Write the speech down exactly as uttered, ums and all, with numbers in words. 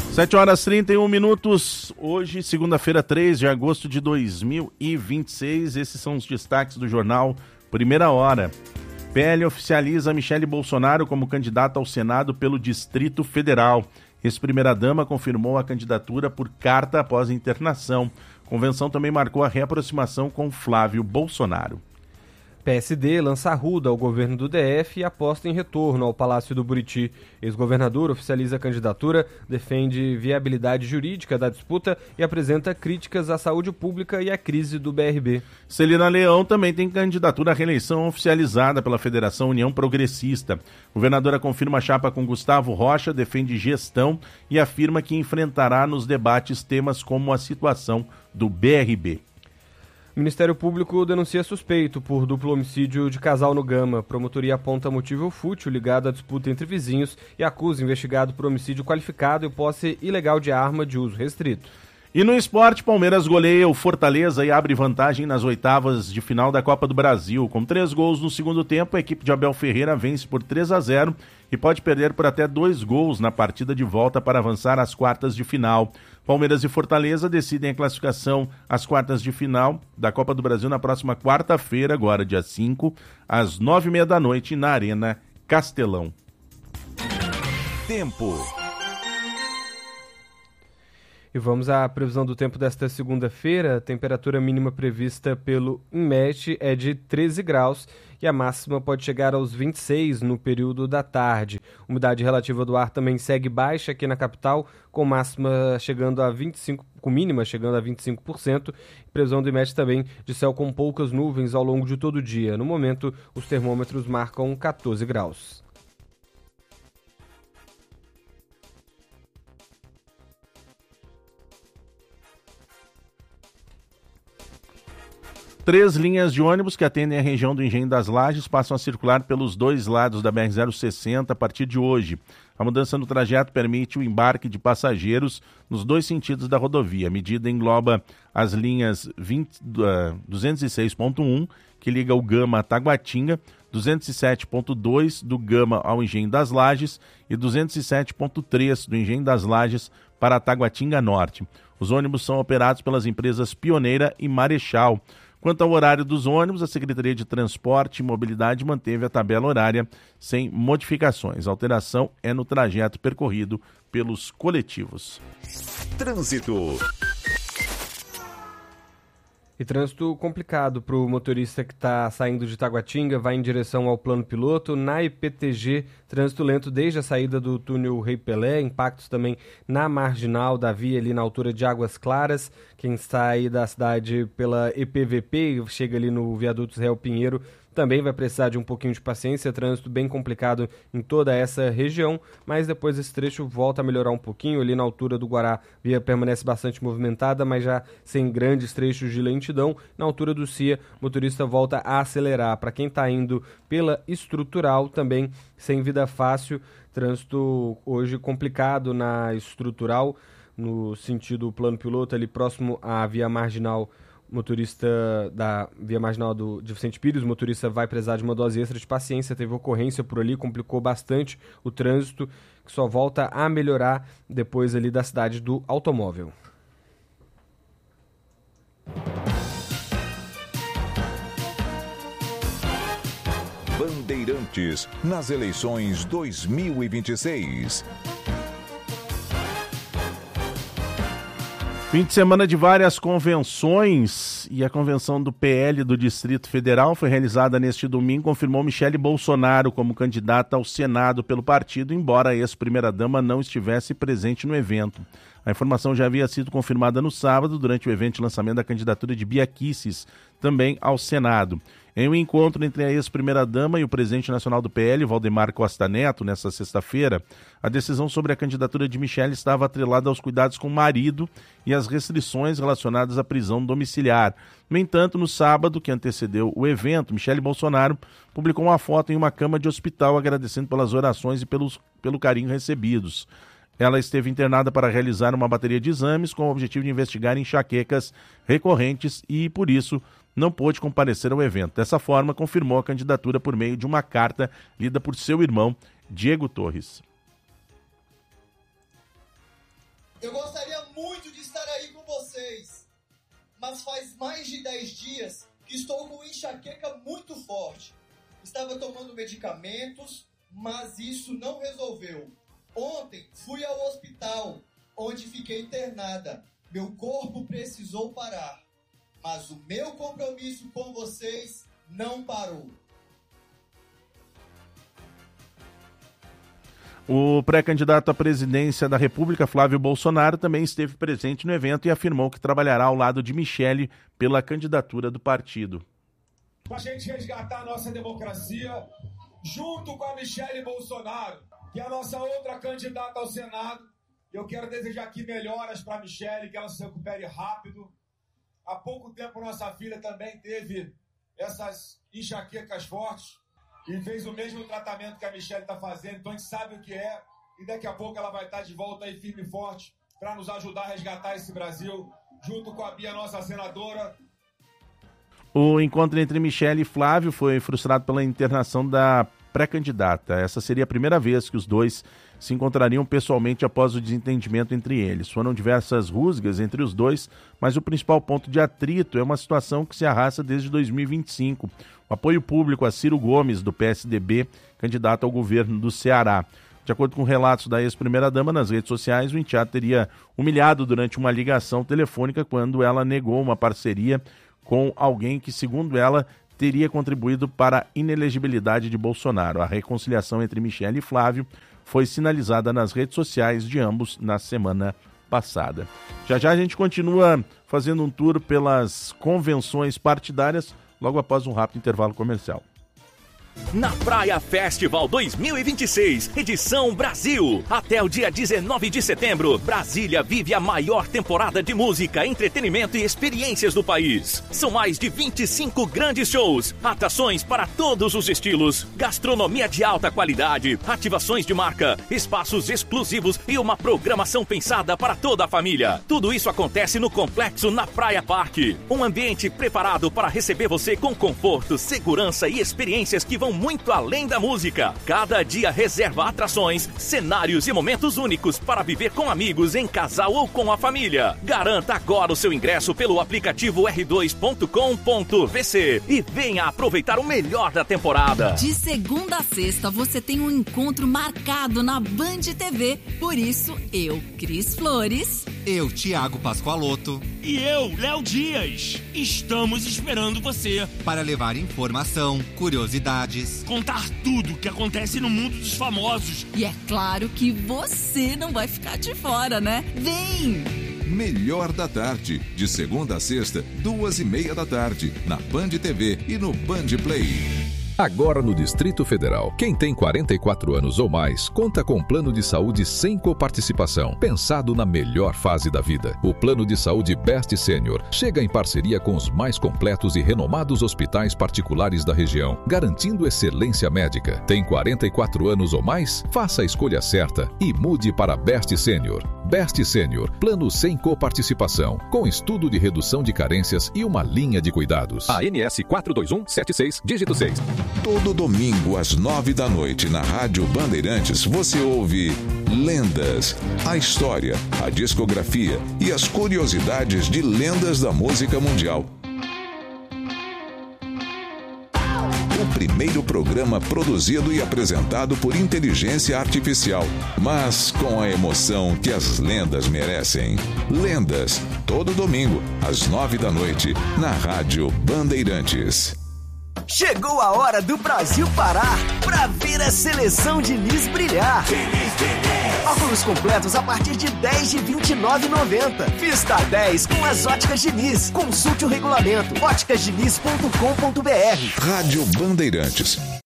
sete horas e trinta e um minutos, hoje, segunda-feira, três de agosto de dois mil e vinte e seis. Esses são os destaques do jornal Primeira Hora. P L oficializa Michele Bolsonaro como candidata ao Senado pelo Distrito Federal. Ex-primeira-dama confirmou a candidatura por carta após internação. Convenção também marcou a reaproximação com Flávio Bolsonaro. P S D lança arruda ao governo do D F e aposta em retorno ao Palácio do Buriti. Ex-governador oficializa a candidatura, defende viabilidade jurídica da disputa e apresenta críticas à saúde pública e à crise do B R B. Celina Leão também tem candidatura à reeleição oficializada pela Federação União Progressista. Governadora confirma a chapa com Gustavo Rocha, defende gestão e afirma que enfrentará nos debates temas como a situação do B R B. O Ministério Público denuncia suspeito por duplo homicídio de casal no Gama. Promotoria aponta motivo fútil ligado à disputa entre vizinhos e acusa investigado por homicídio qualificado e posse ilegal de arma de uso restrito. E no esporte, Palmeiras goleia o Fortaleza e abre vantagem nas oitavas de final da Copa do Brasil. Com três gols no segundo tempo, a equipe de Abel Ferreira vence por três a zero e pode perder por até dois gols na partida de volta para avançar às quartas de final. Palmeiras e Fortaleza decidem a classificação às quartas de final da Copa do Brasil na próxima quarta-feira, agora dia cinco, às nove e meia da noite, na Arena Castelão. Tempo. E vamos à previsão do tempo desta segunda-feira. A temperatura mínima prevista pelo INMET é de treze graus e a máxima pode chegar aos vinte e seis no período da tarde. A umidade relativa do ar também segue baixa aqui na capital, com máxima chegando a vinte e cinco, com mínima chegando a vinte e cinco por cento. Previsão do INMET também de céu com poucas nuvens ao longo de todo o dia. No momento, os termômetros marcam catorze graus. Três linhas de ônibus que atendem a região do Engenho das Lajes passam a circular pelos dois lados da B R zero sessenta a partir de hoje. A mudança no trajeto permite o embarque de passageiros nos dois sentidos da rodovia. A medida engloba as linhas vinte, uh, duzentos e seis ponto um, que liga o Gama a Taguatinga, duzentos e sete ponto dois do Gama ao Engenho das Lajes e duzentos e sete ponto três do Engenho das Lajes para Taguatinga Norte. Os ônibus são operados pelas empresas Pioneira e Marechal. Quanto ao horário dos ônibus, a Secretaria de Transporte e Mobilidade manteve a tabela horária sem modificações. A alteração é no trajeto percorrido pelos coletivos. Trânsito. E trânsito complicado para o motorista que está saindo de Taguatinga, vai em direção ao plano piloto. Na I P T G, trânsito lento desde a saída do túnel Rei Pelé, impactos também na marginal da via ali na altura de Águas Claras. Quem sai da cidade pela E P V P, chega ali no viaduto Israel Pinheiro, também vai precisar de um pouquinho de paciência, trânsito bem complicado em toda essa região, mas depois esse trecho volta a melhorar um pouquinho, ali na altura do Guará, a via permanece bastante movimentada, mas já sem grandes trechos de lentidão. Na altura do Cia, o motorista volta a acelerar. Para quem está indo pela Estrutural, também sem vida fácil, trânsito hoje complicado na Estrutural, no sentido plano piloto, ali próximo à via marginal. Motorista da via marginal do, de Vicente Pires, o motorista vai precisar de uma dose extra de paciência, teve ocorrência por ali, complicou bastante o trânsito, que só volta a melhorar depois ali da cidade do automóvel. Bandeirantes nas eleições dois mil e vinte e seis. Fim de semana de várias convenções, e a convenção do P L do Distrito Federal foi realizada neste domingo, confirmou Michele Bolsonaro como candidata ao Senado pelo partido, embora a ex-primeira-dama não estivesse presente no evento. A informação já havia sido confirmada no sábado, durante o evento de lançamento da candidatura de Bia Kicis, também ao Senado. Em um encontro entre a ex-primeira-dama e o presidente nacional do P L, Valdemar Costa Neto, nesta sexta-feira, a decisão sobre a candidatura de Michele estava atrelada aos cuidados com o marido e às restrições relacionadas à prisão domiciliar. No entanto, no sábado, que antecedeu o evento, Michele Bolsonaro publicou uma foto em uma cama de hospital agradecendo pelas orações e pelos, pelo carinho recebidos. Ela esteve internada para realizar uma bateria de exames com o objetivo de investigar enxaquecas recorrentes e, por isso, não pôde comparecer ao evento. Dessa forma, confirmou a candidatura por meio de uma carta lida por seu irmão, Diego Torres. Eu gostaria muito de estar aí com vocês, mas faz mais de dez dias que estou com enxaqueca muito forte. Estava tomando medicamentos, mas isso não resolveu. Ontem fui ao hospital, onde fiquei internada. Meu corpo precisou parar, mas o meu compromisso com vocês não parou. O pré-candidato à presidência da República, Flávio Bolsonaro, também esteve presente no evento e afirmou que trabalhará ao lado de Michele pela candidatura do partido. Para a gente resgatar a nossa democracia, junto com a Michele Bolsonaro, que é a nossa outra candidata ao Senado, eu quero desejar aqui melhoras para a Michele, que ela se recupere rápido. Há pouco tempo, nossa filha também teve essas enxaquecas fortes e fez o mesmo tratamento que a Michele está fazendo, então a gente sabe o que é, e daqui a pouco ela vai estar de volta aí firme e forte para nos ajudar a resgatar esse Brasil, junto com a Bia, nossa senadora. O encontro entre Michele e Flávio foi frustrado pela internação da pré-candidata. Essa seria a primeira vez que os dois se encontrariam pessoalmente após o desentendimento entre eles. Foram diversas rusgas entre os dois, mas o principal ponto de atrito é uma situação que se arrasta desde dois mil e vinte e cinco. O apoio público a Ciro Gomes, do P S D B, candidato ao governo do Ceará. De acordo com relatos da ex-primeira-dama nas redes sociais, o enteado teria humilhado durante uma ligação telefônica quando ela negou uma parceria com alguém que, segundo ela, teria contribuído para a inelegibilidade de Bolsonaro. A reconciliação entre Michele e Flávio foi sinalizada nas redes sociais de ambos na semana passada. Já já a gente continua fazendo um tour pelas convenções partidárias, logo após um rápido intervalo comercial. Na Praia Festival dois mil e vinte e seis, edição Brasil. Até o dia dezenove de setembro, Brasília vive a maior temporada de música, entretenimento e experiências do país. São mais de vinte e cinco grandes shows, atrações para todos os estilos, gastronomia de alta qualidade, ativações de marca, espaços exclusivos e uma programação pensada para toda a família. Tudo isso acontece no Complexo na Praia Parque. Um ambiente preparado para receber você com conforto, segurança e experiências que vão muito além da música. Cada dia reserva atrações, cenários e momentos únicos para viver com amigos, em casal ou com a família. Garanta agora o seu ingresso pelo aplicativo r dois ponto com ponto v c e venha aproveitar o melhor da temporada. De segunda a sexta você tem um encontro marcado na Band T V. Por isso, eu, Cris Flores. Eu, Thiago Pascoaloto. E eu, Léo Dias. Estamos esperando você para levar informação, curiosidades, contar tudo o que acontece no mundo dos famosos. E é claro que você não vai ficar de fora, né? Vem! Melhor da Tarde, de segunda a sexta, duas e meia da tarde, na Band T V e no Band Play. Agora no Distrito Federal, quem tem quarenta e quatro anos ou mais conta com um plano de saúde sem coparticipação, pensado na melhor fase da vida. O plano de saúde Best Senior chega em parceria com os mais completos e renomados hospitais particulares da região, garantindo excelência médica. Tem quarenta e quatro anos ou mais? Faça a escolha certa e mude para Best Senior. Best Senior, plano sem coparticipação, com estudo de redução de carências e uma linha de cuidados. A N S quatro dois um sete seis, dígito seis. Todo domingo às nove da noite na Rádio Bandeirantes você ouve Lendas, a história, a discografia e as curiosidades de lendas da música mundial. O primeiro programa produzido e apresentado por inteligência artificial, mas com a emoção que as lendas merecem. Lendas, todo domingo às nove da noite na Rádio Bandeirantes. Chegou a hora do Brasil parar pra ver a seleção Diniz brilhar. Diniz, Diniz. Óculos completos a partir de dez de vinte e nove reais e noventa centavos. Vista dez com as óticas Diniz. Consulte o regulamento óticas diniz ponto com ponto b r. Rádio Bandeirantes.